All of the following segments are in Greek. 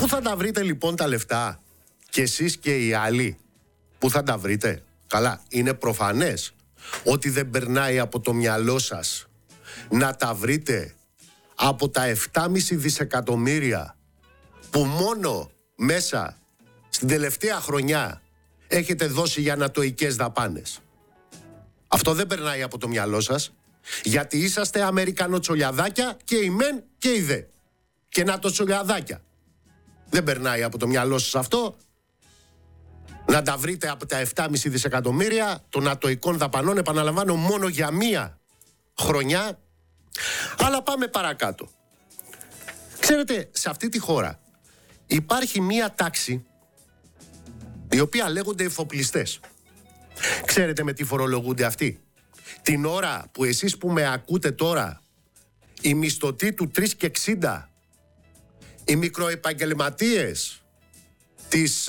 Πού θα τα βρείτε λοιπόν τα λεφτά, και εσείς και οι άλλοι? Πού θα τα βρείτε? Καλά, είναι προφανές ότι δεν περνάει από το μυαλό σας να τα βρείτε από τα 7,5 δισεκατομμύρια που μόνο μέσα στην τελευταία χρονιά έχετε δώσει για ανατοικές δαπάνες. Αυτό δεν περνάει από το μυαλό σας, γιατί είσαστε Αμερικανοτσολιαδάκια και η μεν και η δε. Και νατοτσολιαδάκια. Δεν περνάει από το μυαλό σας αυτό, να τα βρείτε από τα 7,5 δισεκατομμύρια των ατοικών δαπανών, επαναλαμβάνω, μόνο για μία χρονιά. Αλλά πάμε παρακάτω. Ξέρετε, σε αυτή τη χώρα υπάρχει μία τάξη η οποία λέγονται εφοπλιστές. Ξέρετε με τι φορολογούνται αυτοί? Την ώρα που εσείς που με ακούτε τώρα, οι μισθωτοί του 3,60, οι μικροεπαγγελματίες της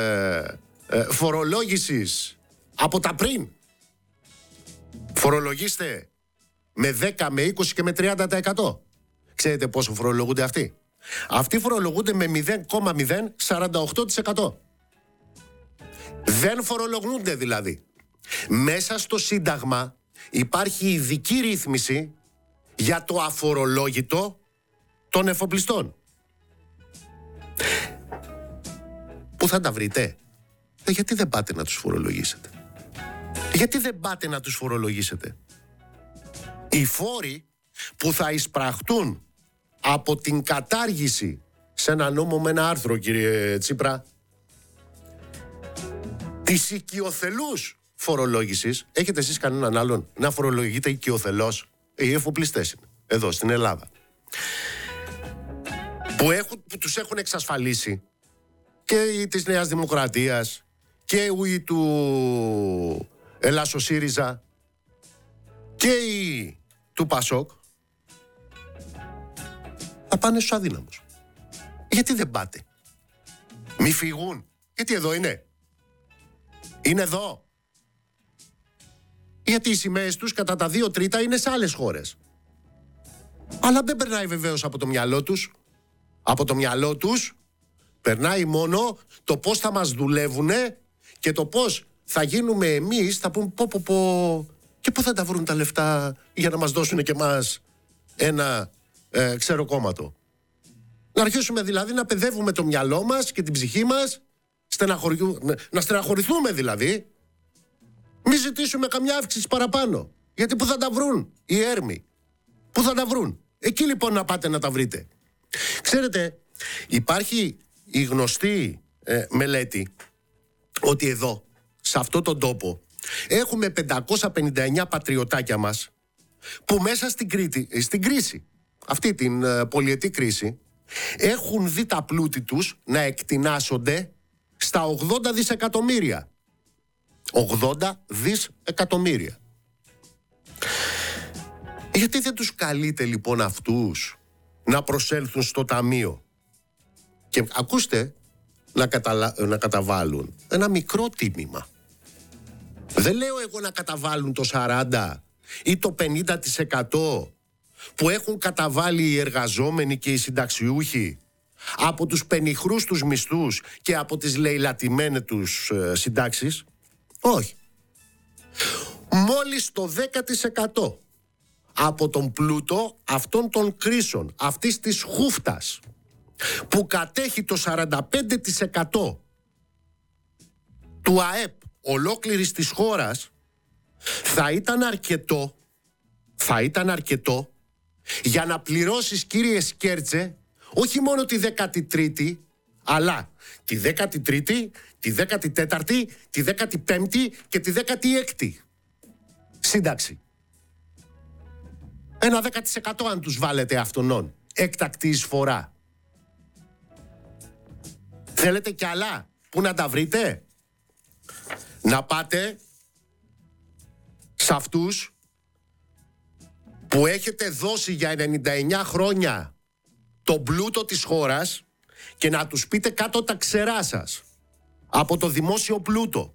φορολόγησης από τα πριν, φορολογήστε με 10, με 20 και με 30%. Ξέρετε πόσο φορολογούνται αυτοί? Αυτοί φορολογούνται με 0,048%. Δεν φορολογούνται δηλαδή. Μέσα στο Σύνταγμα υπάρχει ειδική ρύθμιση για το αφορολόγητο των εφοπλιστών. Πού θα τα βρείτε? Γιατί δεν πάτε να τους φορολογήσετε? Γιατί δεν πάτε να τους φορολογήσετε? Οι φόροι που θα εισπραχτούν από την κατάργηση, σε ένα νόμο με ένα άρθρο, κύριε Τσίπρα, της οικειοθελούς φορολόγησης, έχετε εσείς κανέναν άλλον να φορολογείτε οικειοθελώς? Οι εφοπλιστές είναι, εδώ στην Ελλάδα, που τους έχουν εξασφαλίσει και της Νέας Δημοκρατίας και του Ελλάσσο ΣΥΡΙΖΑ και του ΠΑΣΟΚ, θα πάνε στους αδύναμους. Γιατί δεν πάτε? Μη φύγουν. Γιατί εδώ είναι. Είναι εδώ. Γιατί οι σημαίες τους κατά τα 2/3 είναι σε άλλες χώρες. Αλλά δεν περνάει βεβαίως από το μυαλό τους. Από το μυαλό τους περνάει μόνο το πώς θα μας δουλεύουνε και το πώς θα γίνουμε εμείς, θα πούμε πω και πού θα τα βρουν τα λεφτά για να μας δώσουν και εμάς ένα ξεροκόμματο. Να αρχίσουμε δηλαδή να παιδεύουμε το μυαλό μας και την ψυχή μας, να στεναχωρηθούμε δηλαδή. Μη ζητήσουμε καμιά αύξηση παραπάνω. Γιατί πού θα τα βρουν οι έρμοι? Πού θα τα βρουν? Εκεί λοιπόν να πάτε να τα βρείτε. Ξέρετε, υπάρχει η γνωστή μελέτη ότι εδώ, σε αυτό τον τόπο, έχουμε 559 πατριωτάκια μας που μέσα στην κρίση, αυτή την πολυετή κρίση, έχουν δει τα πλούτη τους να εκτινάσσονται στα 80 δισεκατομμύρια. 80 δισεκατομμύρια. Γιατί δεν τους καλείτε λοιπόν αυτούς να προσέλθουν στο ταμείο και ακούστε, να καταβάλουν ένα μικρό τίμημα? Δεν λέω εγώ να καταβάλουν το 40 ή το 50% που έχουν καταβάλει οι εργαζόμενοι και οι συνταξιούχοι από τους πενιχρούς τους μισθούς και από τις λαιλατημένες τους συντάξεις. Όχι. Μόλις το 10% από τον πλούτο αυτών των κρίσεων, αυτής της χούφτας που κατέχει το 45% του ΑΕΠ ολόκληρης της χώρας, θα ήταν αρκετό για να πληρώσεις, κύριε Σκέρτσε, όχι μόνο τη 13η, αλλά τη 13η, τη 14η, τη 15η και τη 16η σύνταξη. Ένα 10% αν τους βάλετε αυτονών, έκτακτη εισφορά. Θέλετε κι άλλα? Πού να τα βρείτε? Να πάτε σε αυτούς που έχετε δώσει για 99 χρόνια τον πλούτο της χώρας και να τους πείτε κάτω τα ξερά σας από το δημόσιο πλούτο.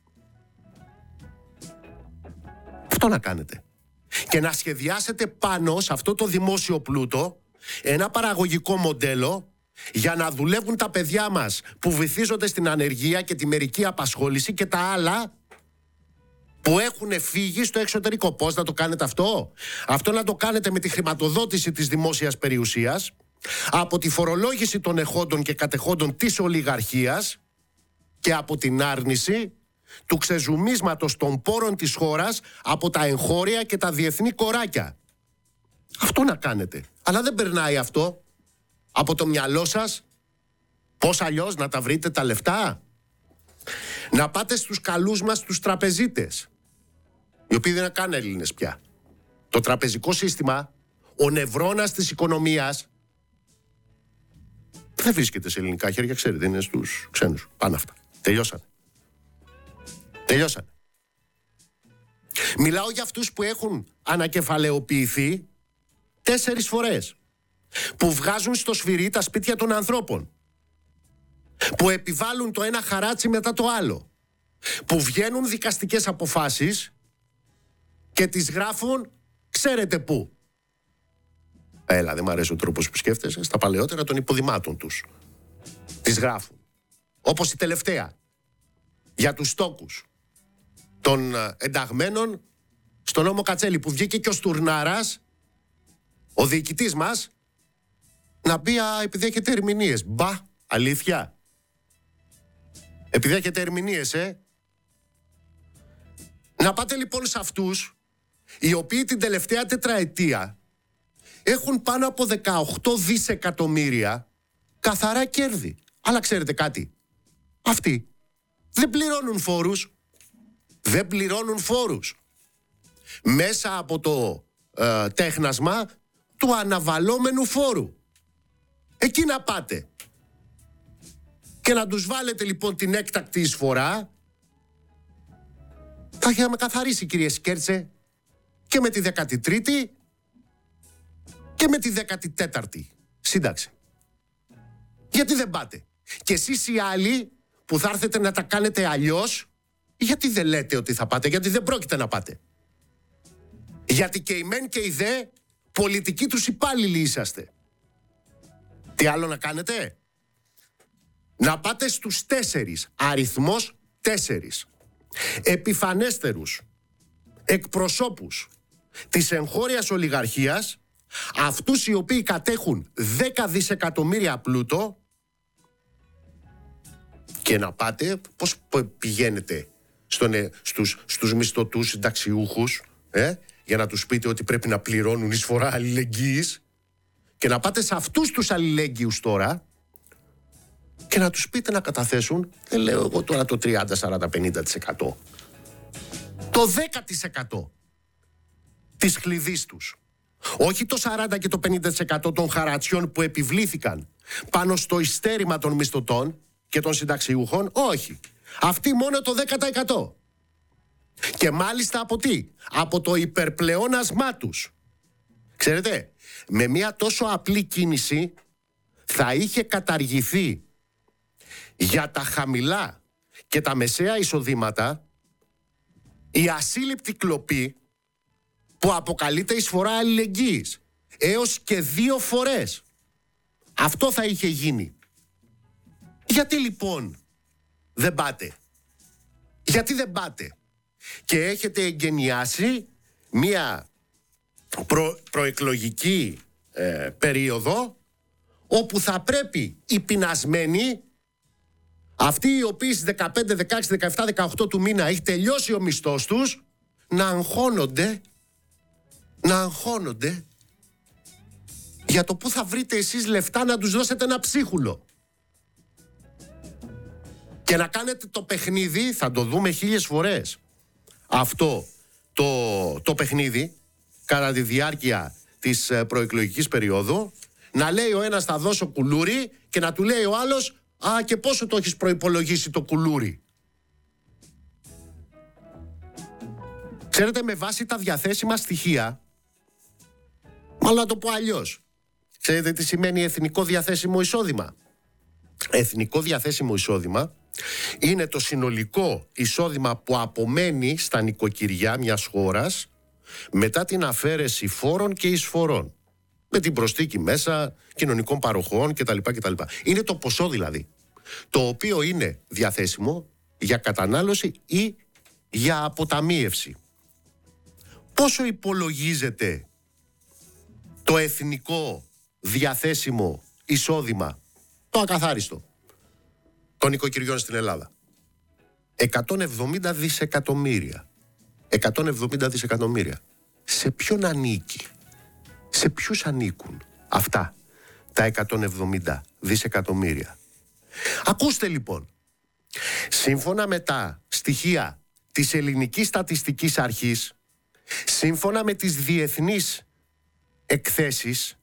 Αυτό να κάνετε. Και να σχεδιάσετε πάνω σε αυτό το δημόσιο πλούτο ένα παραγωγικό μοντέλο για να δουλεύουν τα παιδιά μας που βυθίζονται στην ανεργία και τη μερική απασχόληση και τα άλλα που έχουν φύγει στο εξωτερικό. Πώς να το κάνετε αυτό? Αυτό να το κάνετε με τη χρηματοδότηση της δημόσιας περιουσίας, από τη φορολόγηση των εχόντων και κατεχόντων της ολιγαρχίας και από την άρνηση του ξεζουμίσματος των πόρων της χώρας από τα εγχώρια και τα διεθνή κοράκια. Αυτό να κάνετε. Αλλά δεν περνάει αυτό από το μυαλό σας. Πώς αλλιώς να τα βρείτε τα λεφτά? Να πάτε στους καλούς μας τους τραπεζίτες, οι οποίοι δεν είναι καν Έλληνες πια. Το τραπεζικό σύστημα, ο νευρώνας της οικονομίας, δεν βρίσκεται σε ελληνικά χέρια, ξέρετε, είναι στους ξένους. Πάνε αυτά. Τελειώσανε. Μιλάω για αυτούς που έχουν ανακεφαλαιοποιηθεί 4 φορές, που βγάζουν στο σφυρί τα σπίτια των ανθρώπων, που επιβάλλουν το ένα χαράτσι μετά το άλλο, που βγαίνουν δικαστικές αποφάσεις και τις γράφουν ξέρετε πού. Έλα, δεν μ' αρέσει ο τρόπος που σκέφτεσαι. Στα παλαιότερα των υποδημάτων τους τις γράφουν. Όπως η τελευταία για τους στόκους των ενταγμένων στον νόμο Κατσέλη, που βγήκε και ο Στουρνάρας, ο διοικητής μας, να πει επειδή έχετε ερμηνείες. Μπα, αλήθεια? Επειδή έχετε ερμηνείες, Να πάτε λοιπόν σε αυτούς οι οποίοι την τελευταία τετραετία έχουν πάνω από 18 δισεκατομμύρια καθαρά κέρδη. Αλλά ξέρετε κάτι? Αυτοί δεν πληρώνουν φόρους. Δεν πληρώνουν φόρους. Μέσα από το τέχνασμα του αναβαλώμενου φόρου. Εκεί να πάτε. Και να τους βάλετε λοιπόν την έκτακτη εισφορά. Θα είχαμε καθαρίσει, κύριε Σκέρτσε, και με τη 13η και με τη 14η σύνταξη. Γιατί δεν πάτε? Και εσείς οι άλλοι που θα έρθετε να τα κάνετε αλλιώς, γιατί δεν λέτε ότι θα πάτε? Γιατί δεν πρόκειται να πάτε. Γιατί και οι μεν και οι δε πολιτικοί τους υπάλληλοι είσαστε. Τι άλλο να κάνετε? Να πάτε στους 4, αριθμός 4, επιφανέστερους εκπροσώπους της εγχώριας ολιγαρχίας, αυτούς οι οποίοι κατέχουν 10 δισεκατομμύρια πλούτο, και να πάτε, πώς πηγαίνετε στους μισθωτούς συνταξιούχους, για να τους πείτε ότι πρέπει να πληρώνουν εισφορά αλληλεγγύης, και να πάτε σε αυτούς τους αλληλέγγυους τώρα και να τους πείτε να καταθέσουν, δεν λέω εγώ τώρα το 30, 40, 50%, το 10% της χλειδής τους. Όχι το 40 και το 50% των χαρατσιών που επιβλήθηκαν πάνω στο ειστέρημα των μισθωτών και των συνταξιούχων. Όχι. Αυτοί μόνο το 10%. Και μάλιστα από τι? Από το υπερπλεόνασμά τους. Ξέρετε, με μια τόσο απλή κίνηση θα είχε καταργηθεί για τα χαμηλά και τα μεσαία εισοδήματα η ασύλληπτη κλοπή που αποκαλείται εισφορά αλληλεγγύης, έως και 2 φορές. Αυτό θα είχε γίνει. Γιατί λοιπόν δεν πάτε? Γιατί δεν πάτε? Και έχετε εγκαινιάσει μία προεκλογική περίοδο όπου θα πρέπει οι πεινασμένοι, αυτοί οι οποίοι στις 15, 16, 17, 18 του μήνα έχει τελειώσει ο μισθός τους, να αγχώνονται για το πού θα βρείτε εσείς λεφτά να τους δώσετε ένα ψίχουλο. Και να κάνετε το παιχνίδι, θα το δούμε 1000 φορές αυτό το παιχνίδι κατά τη διάρκεια της προεκλογικής περίοδου, να λέει ο ένας θα δώσω κουλούρι και να του λέει ο άλλος και πόσο το έχεις προϋπολογίσει το κουλούρι? Ξέρετε, με βάση τα διαθέσιμα στοιχεία, μάλλον να το πω αλλιώς, ξέρετε τι σημαίνει εθνικό διαθέσιμο εισόδημα? Εθνικό διαθέσιμο εισόδημα είναι το συνολικό εισόδημα που απομένει στα νοικοκυριά μιας χώρας μετά την αφαίρεση φόρων και εισφορών. Με την προσθήκη μέσα κοινωνικών παροχών κτλ. Είναι το ποσό δηλαδή, το οποίο είναι διαθέσιμο για κατανάλωση ή για αποταμίευση. Πόσο υπολογίζεται το εθνικό διαθέσιμο εισόδημα, το ακαθάριστο, των οικοκυριών στην Ελλάδα? 170 δισεκατομμύρια. 170 δισεκατομμύρια. Σε ποιον ανήκει? Σε ποιους ανήκουν αυτά τα 170 δισεκατομμύρια? Ακούστε λοιπόν. Σύμφωνα με τα στοιχεία της Ελληνικής Στατιστικής Αρχής, σύμφωνα με τις διεθνείς εκθέσεις,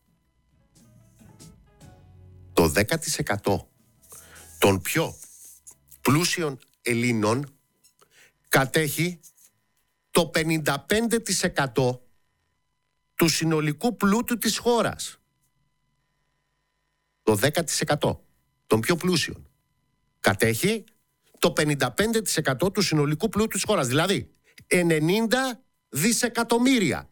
το 10% των πιο πλούσιων Ελλήνων κατέχει το 55% του συνολικού πλούτου της χώρας. Το 10% των πιο πλούσιων κατέχει το 55% του συνολικού πλούτου της χώρας. Δηλαδή 90 δισεκατομμύρια.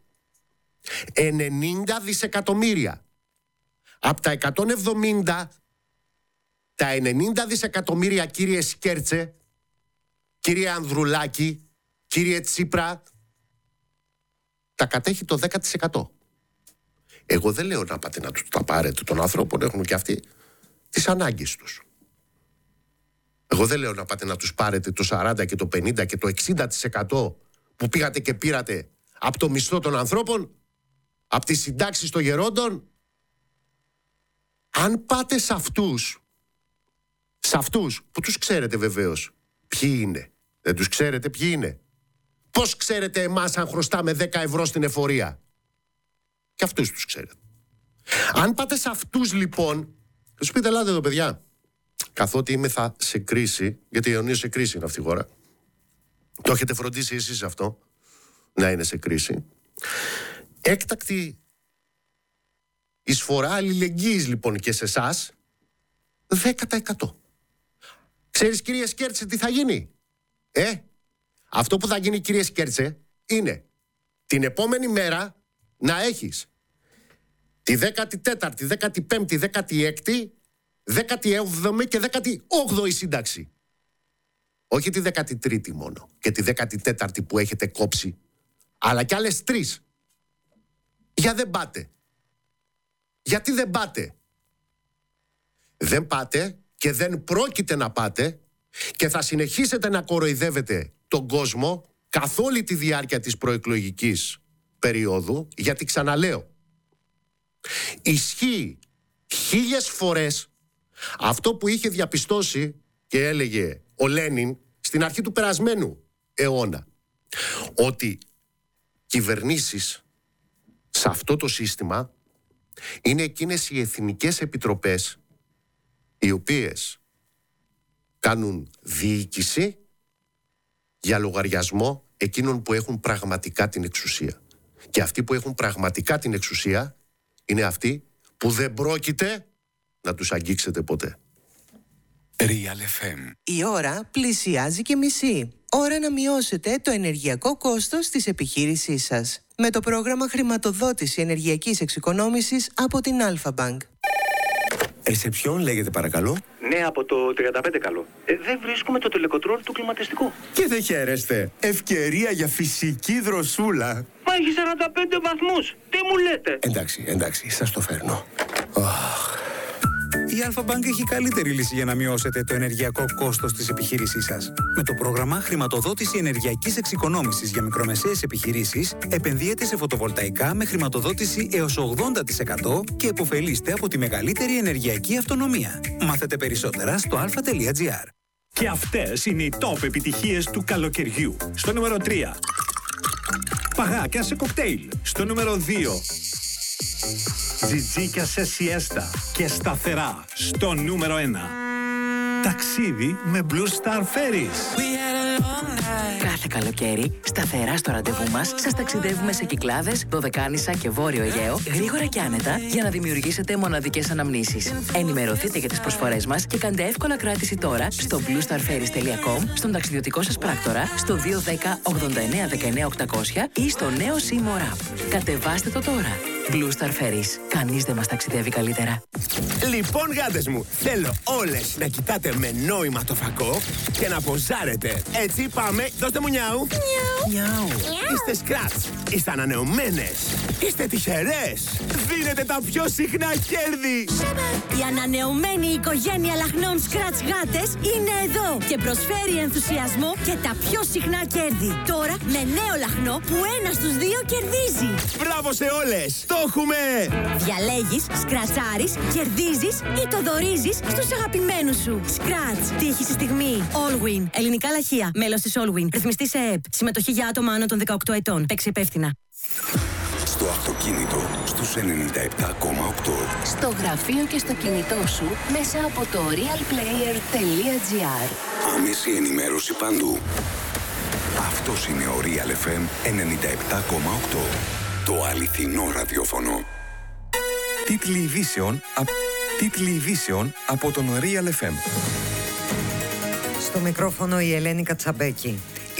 90 δισεκατομμύρια. Από τα 170, τα 90 δισεκατομμύρια, κύριε Σκέρτσε, κύριε Ανδρουλάκη, κύριε Τσίπρα, τα κατέχει το 10%. Εγώ δεν λέω να πάτε να τους τα πάρετε των ανθρώπων, έχουν και αυτοί τις ανάγκες τους. Εγώ δεν λέω να πάτε να τους πάρετε το 40 και το 50 και το 60% που πήγατε και πήρατε από το μισθό των ανθρώπων, από τις συντάξεις των γερόντων. Αν πάτε σε αυτούς που τους ξέρετε βεβαίως ποιοι είναι, δεν τους ξέρετε ποιοι είναι. Πώς ξέρετε εμάς αν χρωστάμε 10 ευρώ στην εφορία? Και αυτούς τους ξέρετε. Αν πάτε σε αυτούς λοιπόν, θα σου πείτε, ελάτε εδώ παιδιά, καθότι είμαι σε κρίση, γιατί η Ιωνία σε κρίση είναι αυτή η χώρα. Το έχετε φροντίσει εσείς αυτό, να είναι σε κρίση. Έκτακτη εισφορά αλληλεγγύης λοιπόν και σε εσάς, 10%. Ξέρεις, κύριε Σκέρτσε, τι θα γίνει? Αυτό που θα γίνει, κύριε Σκέρτσε, είναι την επόμενη μέρα να έχεις τη 14η, 15η, 16η, 17η και 18η σύνταξη. Όχι τη 13η μόνο και τη 14η που έχετε κόψει, αλλά και άλλες 3. Για δεν πάτε? Γιατί δεν πάτε? Δεν πάτε και δεν πρόκειται να πάτε και θα συνεχίσετε να κοροϊδεύετε τον κόσμο καθ' όλη τη διάρκεια της προεκλογικής περίοδου, γιατί ξαναλέω, ισχύει 1000 φορές αυτό που είχε διαπιστώσει και έλεγε ο Λένιν στην αρχή του περασμένου αιώνα, ότι κυβερνήσεις σε αυτό το σύστημα είναι εκείνες οι εθνικές επιτροπές οι οποίες κάνουν διοίκηση για λογαριασμό εκείνων που έχουν πραγματικά την εξουσία. Και αυτοί που έχουν πραγματικά την εξουσία είναι αυτοί που δεν πρόκειται να τους αγγίξετε ποτέ. Real FM. Η ώρα πλησιάζει και μισή. Ώρα να μειώσετε το ενεργειακό κόστος της επιχείρησής σας με το πρόγραμμα χρηματοδότηση ενεργειακής εξοικονόμησης από την Alpha Bank. Ρεσεψιόν λέγεται παρακαλώ. Ναι, από το 35 καλό. Δεν βρίσκουμε το τελεκοτρόλ του κλιματιστικού. Και δεν χαίρεστε. Ευκαιρία για φυσική δροσούλα. Μα έχει 45 βαθμούς. Τι μου λέτε? Εντάξει, σας το φέρνω. Η Alpha Bank έχει καλύτερη λύση για να μειώσετε το ενεργειακό κόστος της επιχείρησής σας. Με το πρόγραμμα χρηματοδότηση ενεργειακής εξοικονόμησης για μικρομεσαίες επιχειρήσεις, επενδύετε σε φωτοβολταϊκά με χρηματοδότηση έως 80% και επωφελείστε από τη μεγαλύτερη ενεργειακή αυτονομία. Μάθετε περισσότερα στο alpha.gr. Και αυτές είναι οι top επιτυχίες του καλοκαιριού. Στο νούμερο 3. Παγάκια σε κοκτέιλ. Στο νούμερο 2. Τζιτζίκια σε σιέστα και σταθερά. Στο νούμερο 1. Ταξίδι με Blue Star Ferries. Κάθε καλοκαίρι, σταθερά στο ραντεβού μας, σας ταξιδεύουμε σε Κυκλάδες, Δωδεκάνησα και Βόρειο Αιγαίο, γρήγορα και άνετα, για να δημιουργήσετε μοναδικές αναμνήσεις. Ενημερωθείτε για τις προσφορές μας και κάντε εύκολα κράτηση τώρα στο bluestarferries.com, στον ταξιδιωτικό σας πράκτορα, στο 210 89 19 800 ή στο νέο Seymour App. Κατεβάστε το τώρα. Blue Star Ferries. Κανείς δεν μας ταξιδεύει καλύτερα. Λοιπόν, γάτες μου, θέλω όλες να κοιτάτε με νόημα το φακό και να ποζάρετε. Έτσι, πάμε. Δώστε μου νιάου. Νιάου. Είστε σκράτς. Είστε ανανεωμένες. Είστε τυχερές. Δίνετε τα πιο συχνά κέρδη. Η ανανεωμένη οικογένεια λαχνών Scratch γάτες είναι εδώ και προσφέρει ενθουσιασμό και τα πιο συχνά κέρδη. Τώρα με νέο λαχνό που 1 στους 2 κερδίζει. Μπράβο σε όλες. Το έχουμε. Διαλέγεις, σκρατσάρεις, κερδίζεις ή το δωρίζεις στους αγαπημένους σου. Scratch. Τύχη στη στιγμή. Allwin. Ελληνικά λαχεία. Μέλος της Allwin. Ρυθμιστή σε ΕΕΠ. Συμμετοχή για άτομα άνω των 18 ετών. Παίξει υπεύθυνα. Στο αυτοκίνητο στους 97,8. Στο γραφείο και στο κινητό σου μέσα από το realplayer.gr. Άμεση ενημέρωση παντού. Αυτός είναι ο Real FM 97,8. Το αληθινό ραδιόφωνο. Τίτλοι ειδήσεων από τον Real FM. Στο μικρόφωνο η Ελένη Κατσαμπέκη.